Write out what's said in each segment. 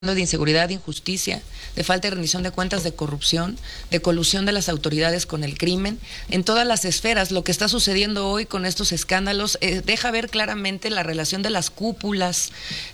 de inseguridad, de injusticia, de falta de rendición de cuentas, de corrupción, de colusión de las autoridades con el crimen, en todas las esferas. Lo que está sucediendo hoy con estos escándalos deja ver claramente la relación de las cúpulas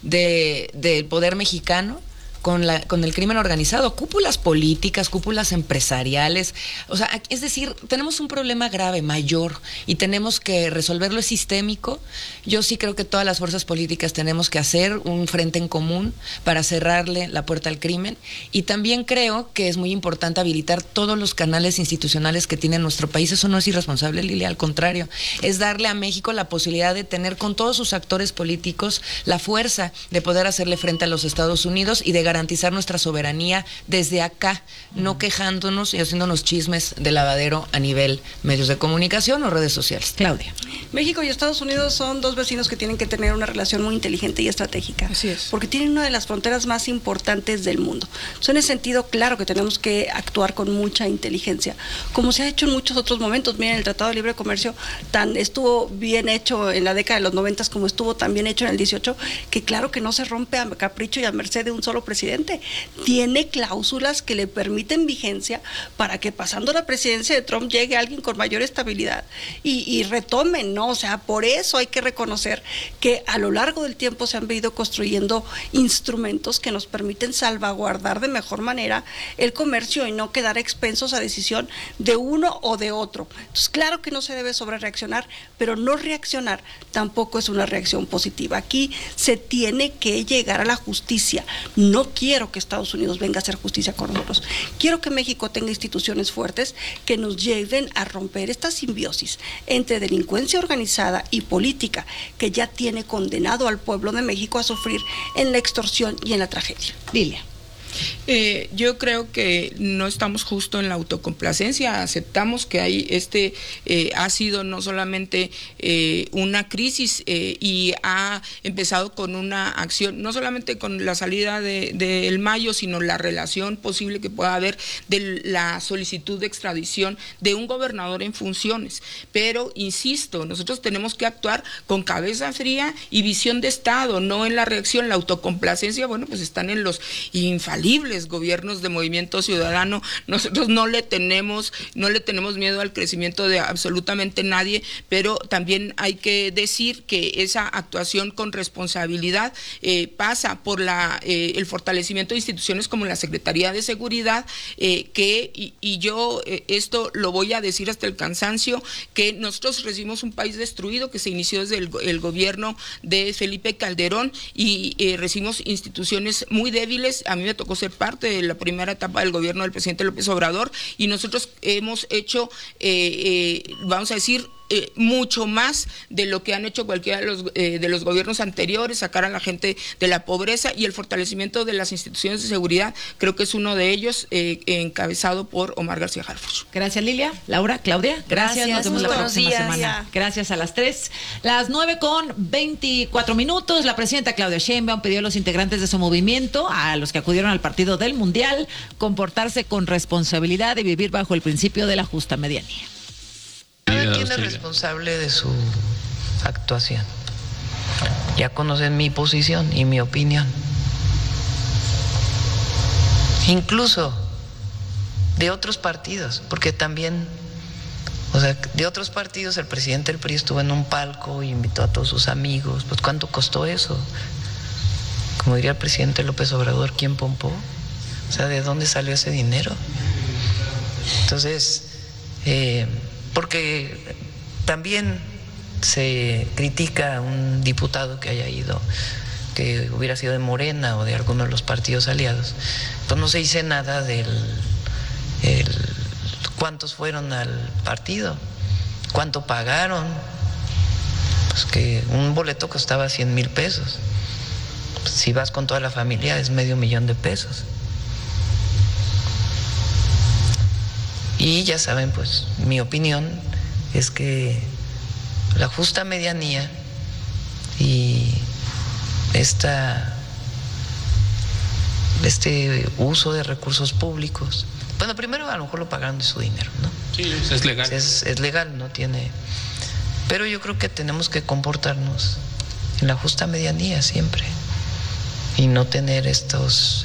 del poder mexicano con el crimen organizado, cúpulas políticas, cúpulas empresariales. O sea, es decir, tenemos un problema grave, mayor, y tenemos que resolverlo, es sistémico. Yo sí creo que todas las fuerzas políticas tenemos que hacer un frente en común para cerrarle la puerta al crimen, y también creo que es muy importante habilitar todos los canales institucionales que tiene nuestro país. Eso no es irresponsable, Lilia, al contrario, es darle a México la posibilidad de tener con todos sus actores políticos la fuerza de poder hacerle frente a los Estados Unidos y de garantizar nuestra soberanía desde acá, no quejándonos y haciéndonos chismes de lavadero a nivel medios de comunicación o redes sociales. Claudia. México y Estados Unidos son dos vecinos que tienen que tener una relación muy inteligente y estratégica. Así es. Porque tienen una de las fronteras más importantes del mundo. Entonces, en ese sentido, claro que tenemos que actuar con mucha inteligencia, como se ha hecho en muchos otros momentos. Miren, el Tratado de Libre Comercio estuvo bien hecho en la década de los 90, como estuvo tan bien hecho en el 18, que claro que no se rompe a capricho y a merced de un solo presidente. Tiene cláusulas que le permiten vigencia para que pasando la presidencia de Trump llegue alguien con mayor estabilidad y retomen, ¿no? O sea, por eso hay que reconocer que a lo largo del tiempo se han venido construyendo instrumentos que nos permiten salvaguardar de mejor manera el comercio y no quedar expensos a decisión de uno o de otro. Entonces, claro que no se debe sobrereaccionar, pero no reaccionar tampoco es una reacción positiva. Aquí se tiene que llegar a la justicia. No quiero que Estados Unidos venga a hacer justicia con nosotros. Quiero que México tenga instituciones fuertes que nos lleven a romper esta simbiosis entre delincuencia organizada y política que ya tiene condenado al pueblo de México a sufrir en la extorsión y en la tragedia. Lilia. Yo creo que no estamos justo en la autocomplacencia. Aceptamos que ha sido no solamente una crisis y ha empezado con una acción, no solamente con la salida del Mayo, sino la relación posible que pueda haber de la solicitud de extradición de un gobernador en funciones. Pero, insisto, nosotros tenemos que actuar con cabeza fría y visión de Estado, no en la reacción. La autocomplacencia, bueno, pues están en los infalibles gobiernos de Movimiento Ciudadano. Nosotros no le tenemos miedo al crecimiento de absolutamente nadie, pero también hay que decir que esa actuación con responsabilidad pasa por el fortalecimiento de instituciones como la Secretaría de Seguridad, y yo esto lo voy a decir hasta el cansancio, que nosotros recibimos un país destruido que se inició desde el gobierno de Felipe Calderón, y recibimos instituciones muy débiles. A mí me tocó ser parte de la primera etapa del gobierno del presidente López Obrador, y nosotros hemos hecho, vamos a decir, mucho más de lo que han hecho cualquiera de los gobiernos anteriores, sacar a la gente de la pobreza, y el fortalecimiento de las instituciones de seguridad creo que es uno de ellos, encabezado por Omar García Harfuch. Gracias, Lilia. Laura, Claudia, gracias. Nos vemos la próxima semana. Gracias a las 3. Las 9:24. La presidenta Claudia Sheinbaum pidió a los integrantes de su movimiento, a los que acudieron al partido del Mundial, comportarse con responsabilidad y vivir bajo el principio de la justa medianía. Cada quien es responsable de su actuación. Ya conocen mi posición y mi opinión. Incluso de otros partidos, porque también, de otros partidos el presidente del PRI estuvo en un palco y invitó a todos sus amigos. Pues ¿cuánto costó eso? Como diría el presidente López Obrador, ¿quién pompó? ¿De dónde salió ese dinero? Entonces, porque también se critica a un diputado que haya ido, que hubiera sido de Morena o de alguno de los partidos aliados. Pues no se dice nada del cuántos fueron al partido, cuánto pagaron. Pues que un boleto costaba 100,000 pesos. Pues si vas con toda la familia es $500,000 de pesos. Y ya saben, pues mi opinión es que la justa medianía y este uso de recursos públicos, bueno, primero a lo mejor lo pagaron de su dinero, ¿no? Sí, es legal. Es legal, no tiene. Pero yo creo que tenemos que comportarnos en la justa medianía siempre. y no tener estos